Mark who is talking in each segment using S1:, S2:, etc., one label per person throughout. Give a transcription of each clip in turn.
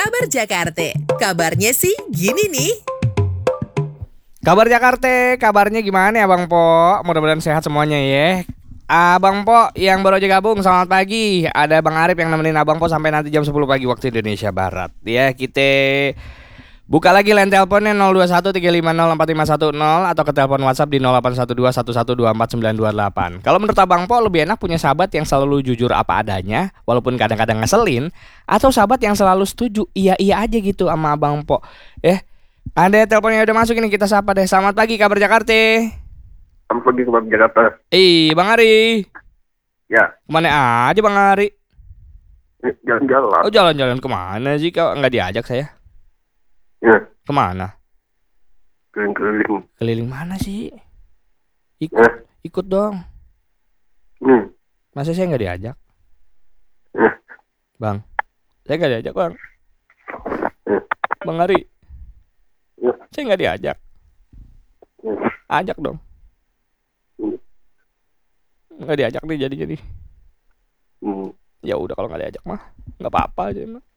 S1: Kabar Jakarta. Kabarnya sih gini nih.
S2: Kabar Jakarta, kabarnya gimana ya Bang Po? Mudah-mudahan sehat semuanya ya. Abang Po yang baru aja gabung, selamat pagi. Ada Bang Arif yang nemenin Abang Po sampai nanti jam 10 pagi waktu Indonesia Barat. Ya, kita buka lagi line teleponnya 0213504510 atau ke telepon WhatsApp di 081211249228. Kalau menurut Abang Po lebih enak punya sahabat yang selalu jujur apa adanya, walaupun kadang-kadang ngeselin, atau sahabat yang selalu setuju iya-iya aja gitu sama Abang Po. Ada teleponnya udah masuk ini, kita sapa deh. Selamat pagi Kabar Jakarta.
S3: Selamat pagi Kabar Jakarta.
S2: Bang Ari.
S3: Ya,
S2: Kemana aja Bang Ari?
S3: jalan-jalan.
S2: Oh, jalan-jalan kemana sih? Kau nggak diajak saya?
S3: Ya,
S2: Kemana?
S3: keliling-keliling.
S2: Keliling mana sih?
S3: Ya,
S2: Ikut dong. Masa saya nggak diajak?
S3: ya,
S2: Bang, saya nggak diajak Bang.
S3: ya,
S2: Bang Ari,
S3: ya.
S2: saya nggak diajak.
S3: Ya.
S2: Ajak dong. Nggak diajak nih jadi. Ya udah kalau nggak diajak mah nggak apa-apa aja mah.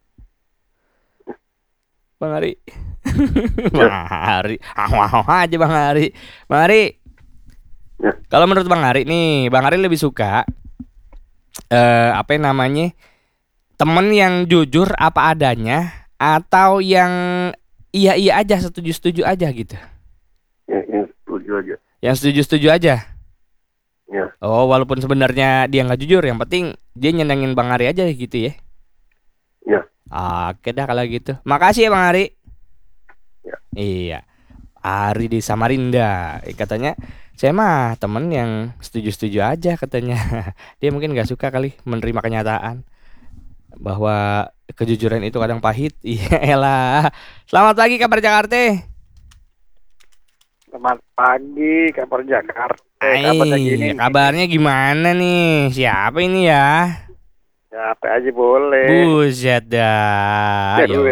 S2: Bang Ari. Bang Ari. Aja Bang Ari. Bang Ari.
S3: Ya.
S2: Kalau menurut Bang Ari nih, Bang Ari lebih suka apa namanya? Temen yang jujur apa adanya atau yang iya-iya aja, setuju-setuju aja gitu.
S3: Yang setuju aja.
S2: Yang setuju-setuju aja.
S3: Ya,
S2: Oh, walaupun sebenarnya dia nggak jujur, yang penting dia nyenengin Bang Ari aja gitu ya.
S3: ya.
S2: Oke dah kalau gitu. Makasih ya Bang Ari.
S3: Ya.
S2: Iya. Ari di Samarinda. Katanya saya mah temen yang setuju-setuju aja katanya. Dia mungkin nggak suka kali menerima kenyataan bahwa kejujuran itu kadang pahit. Iya lah. Selamat pagi Kabar Jakarta.
S3: Selamat pagi Kabar Jakarta. Kabarnya gini.
S2: Kabarnya gimana nih? Siapa ini ya?
S3: Ya, apa aja boleh.
S2: Buset dah.
S3: Seru
S2: Ya